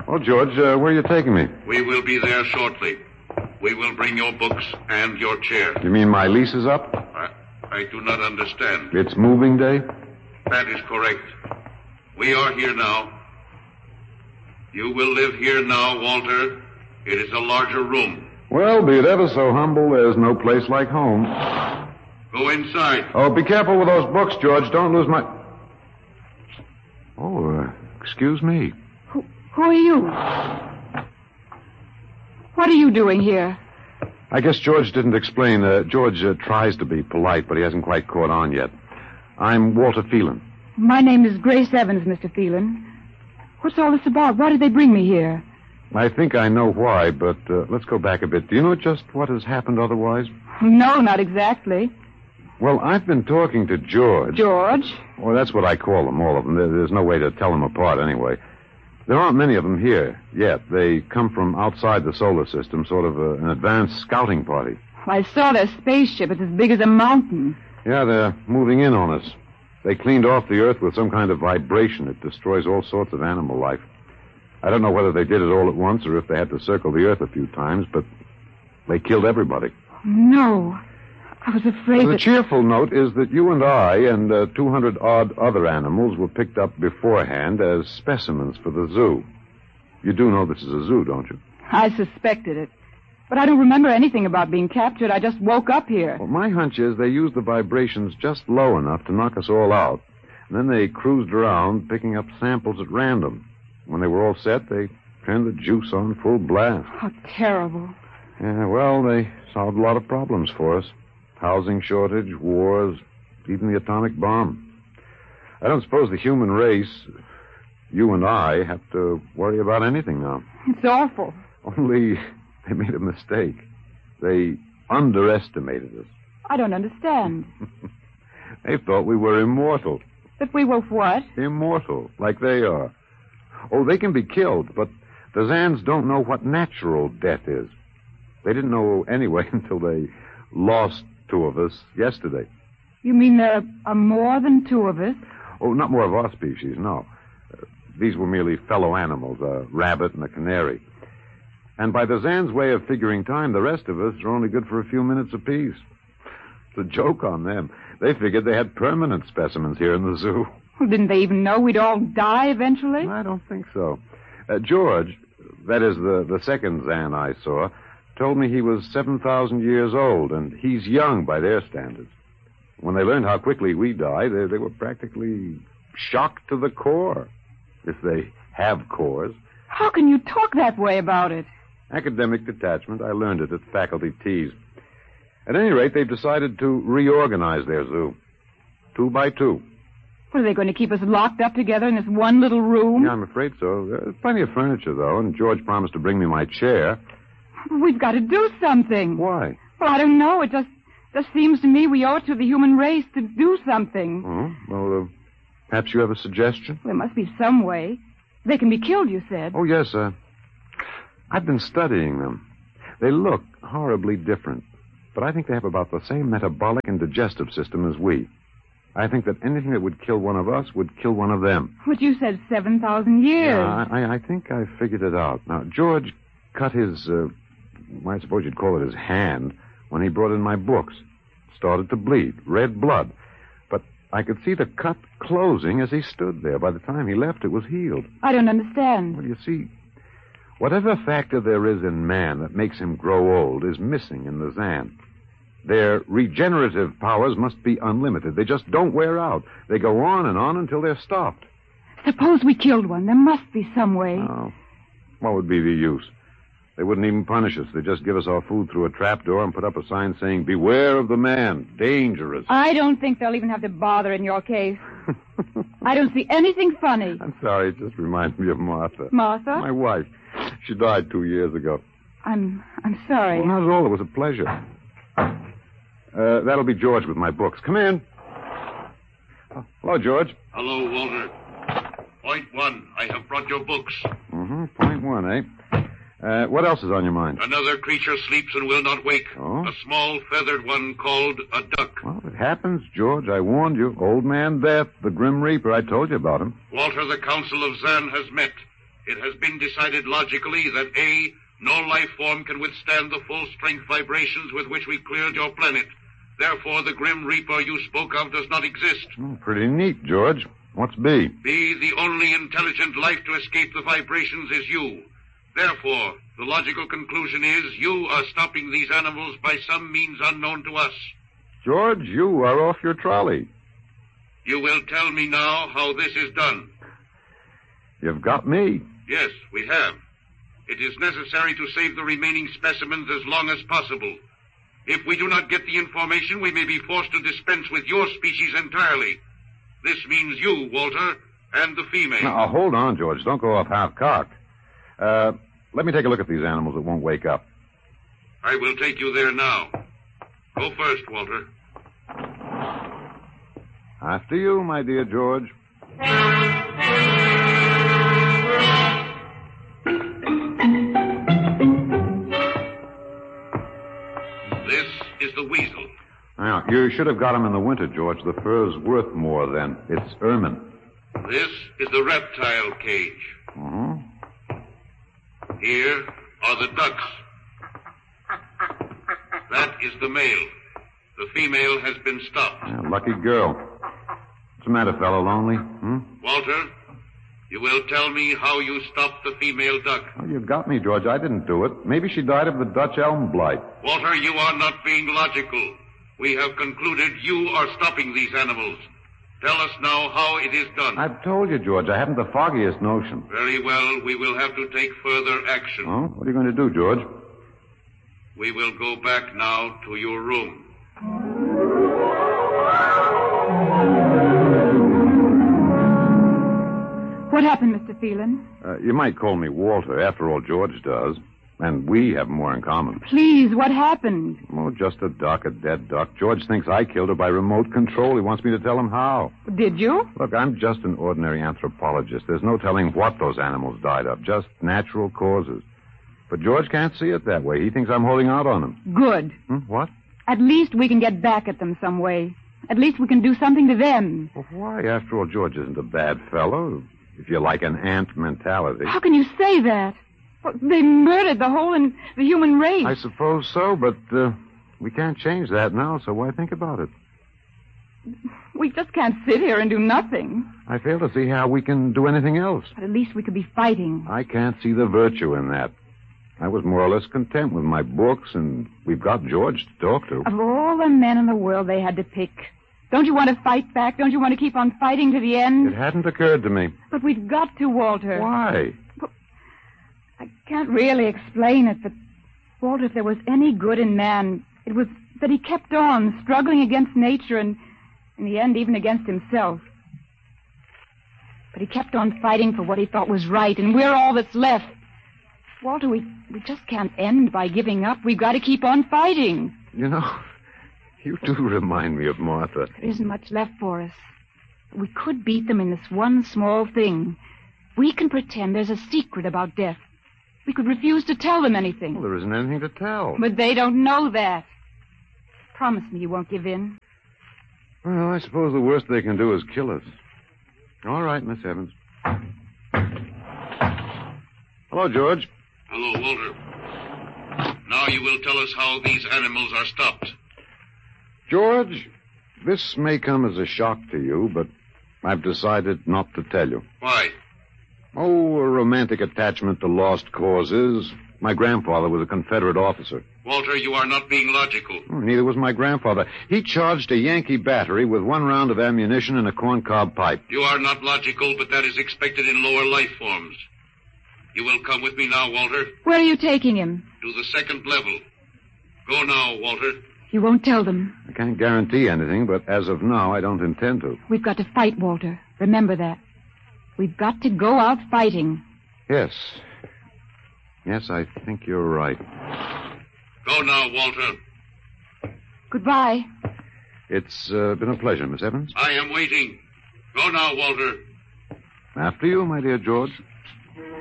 Well, George, where are you taking me? We will be there shortly. We will bring your books and your chair. You mean my lease is up? I do not understand. It's moving day? That is correct. We are here now. You will live here now, Walter. It is a larger room. Well, be it ever so humble, there's no place like home. Go inside. Oh, be careful with those books, George. Don't lose my... Oh, excuse me. Who are you? What are you doing here? I guess George didn't explain. George tries to be polite, but he hasn't quite caught on yet. I'm Walter Phelan. My name is Grace Evans, Mr. Phelan. What's all this about? Why did they bring me here? I think I know why, but let's go back a bit. Do you know just what has happened otherwise? No, not exactly. Well, I've been talking to George. George? Well, that's what I call them, all of them. There's no way to tell them apart anyway. There aren't many of them here yet. They come from outside the solar system, sort of an advanced scouting party. I saw their spaceship. It's as big as a mountain. Yeah, they're moving in on us. They cleaned off the Earth with some kind of vibration. It destroys all sorts of animal life. I don't know whether they did it all at once or if they had to circle the Earth a few times, but they killed everybody. No. I was afraid The cheerful note is that you and I and 200-odd other animals were picked up beforehand as specimens for the zoo. You do know this is a zoo, don't you? I suspected it. But I don't remember anything about being captured. I just woke up here. Well, my hunch is they used the vibrations just low enough to knock us all out. And then they cruised around, picking up samples at random. When they were all set, they turned the juice on full blast. How terrible. Yeah, well, they solved a lot of problems for us. Housing shortage, wars, even the atomic bomb. I don't suppose the human race, you and I, have to worry about anything now. It's awful. Only they made a mistake. They underestimated us. I don't understand. They thought we were immortal. That we were what? Immortal, like they are. Oh, they can be killed, but the Zans don't know what natural death is. They didn't know anyway until they lost two of us yesterday. You mean there are more than two of us? Oh, not more of our species, no. These were merely fellow animals, a rabbit and a canary. And by the Zan's way of figuring time, the rest of us are only good for a few minutes apiece. It's a joke on them. They figured they had permanent specimens here in the zoo. Well, didn't they even know we'd all die eventually? I don't think so. George, that is the second Zan I saw, told me he was 7,000 years old, and he's young by their standards. When they learned how quickly we die, they were practically shocked to the core, if they have cores. How can you talk that way about it? Academic detachment. I learned it at faculty teas. At any rate, they've decided to reorganize their zoo. 2 by 2. What, are they going to keep us locked up together in this one little room? Yeah, I'm afraid so. There's plenty of furniture, though, and George promised to bring me my chair. We've got to do something. Why? Well, I don't know. It just seems to me we owe it to the human race to do something. Oh, well, perhaps you have a suggestion? There must be some way. They can be killed, you said. Oh, yes, I've been studying them. They look horribly different, but I think they have about the same metabolic and digestive system as we. I think that anything that would kill one of us would kill one of them. But you said 7,000 years. Yeah, I think I figured it out. Now, George cut his, I suppose you'd call it his hand, when he brought in my books. Started to bleed, red blood. But I could see the cut closing as he stood there. By the time he left, it was healed. I don't understand. Well, you see, whatever factor there is in man that makes him grow old is missing in the Zan. Their regenerative powers must be unlimited. They just don't wear out. They go on and on until they're stopped. Suppose we killed one. There must be some way. Oh, what would be the use? They wouldn't even punish us. They'd just give us our food through a trapdoor and put up a sign saying, "Beware of the man. Dangerous." I don't think they'll even have to bother in your case. I don't see anything funny. I'm sorry. It just reminds me of Martha. Martha? My wife. She died 2 years ago. I'm sorry. Well, not at all. It was a pleasure. That'll be George with my books. Come in. Hello, George. Hello, Walter. Point 1. I have brought your books. Point 1, eh? What else is on your mind? Another creature sleeps and will not wake. Oh? A small feathered one called a duck. Well, it happens, George. I warned you. Old Man Death, the Grim Reaper. I told you about him. Walter, the Council of Zan has met. it has been decided logically that A, no life form can withstand the full strength vibrations with which we cleared your planet. Therefore, the Grim Reaper you spoke of does not exist. Pretty neat, George. What's B? B, the only intelligent life to escape the vibrations is you. Therefore, the logical conclusion is you are stopping these animals by some means unknown to us. George, you are off your trolley. You will tell me now how this is done. You've got me. Yes, we have. It is necessary to save the remaining specimens as long as possible. If we do not get the information, we may be forced to dispense with your species entirely. This means you, Walter, and the female. Now, hold on, George. Don't go off half-cocked. Let me take a look at these animals that won't wake up. I will take you there now. Go first, Walter. After you, my dear George. This is the weasel. Now, you should have got him in the winter, George. The fur's worth more then. It's ermine. This is the reptile cage. Uh-huh. Here are the ducks. That is the male. The female has been stopped. Yeah, lucky girl. What's the matter, fellow? Lonely? Walter, you will tell me how you stopped the female duck. Oh, you got me, George. I didn't do it. Maybe she died of the Dutch elm blight. Walter, you are not being logical. We have concluded you are stopping these animals. Tell us now how it is done. I've told you, George. I haven't the foggiest notion. Very well. We will have to take further action. Oh? What are you going to do, George? We will go back now to your room. What happened, Mr. Phelan? You might call me Walter. After all, George does. And we have more in common. Please, what happened? Oh, just a duck, a dead duck. George thinks I killed her by remote control. He wants me to tell him how. Did you? Look, I'm just an ordinary anthropologist. There's no telling what those animals died of, just natural causes. But George can't see it that way. He thinks I'm holding out on him. Good. What? At least we can get back at them some way. At least we can do something to them. Well, why? After all, George isn't a bad fellow. If you like an ant mentality. How can you say that? Well, they murdered the whole the human race. I suppose so, but we can't change that now, so why think about it? We just can't sit here and do nothing. I fail to see how we can do anything else. But at least we could be fighting. I can't see the virtue in that. I was more or less content with my books, and we've got George to talk to. Of all the men in the world they had to pick, don't you want to fight back? Don't you want to keep on fighting to the end? It hadn't occurred to me. But we've got to, Walter. Why? Well, I can't really explain it, but, Walter, if there was any good in man, it was that he kept on struggling against nature and, in the end, even against himself. But he kept on fighting for what he thought was right, and we're all that's left. Walter, we just can't end by giving up. We've got to keep on fighting. You know, you do remind me of Martha. There isn't much left for us. We could beat them in this one small thing. We can pretend there's a secret about death. We could refuse to tell them anything. Well, there isn't anything to tell. But they don't know that. Promise me you won't give in. Well, I suppose the worst they can do is kill us. All right, Miss Evans. Hello, George. Hello, Walter. Now you will tell us how these animals are stopped. George, this may come as a shock to you, but I've decided not to tell you. Why? Oh, a romantic attachment to lost causes. My grandfather was a Confederate officer. Walter, you are not being logical. Oh, neither was my grandfather. He charged a Yankee battery with 1 round of ammunition and a corncob pipe. You are not logical, but that is expected in lower life forms. You will come with me now, Walter. Where are you taking him? To the 2nd level. Go now, Walter. You won't tell them. I can't guarantee anything, but as of now, I don't intend to. We've got to fight, Walter. Remember that. We've got to go out fighting. Yes. Yes, I think you're right. Go now, Walter. Goodbye. It's been a pleasure, Miss Evans. I am waiting. Go now, Walter. After you, my dear George.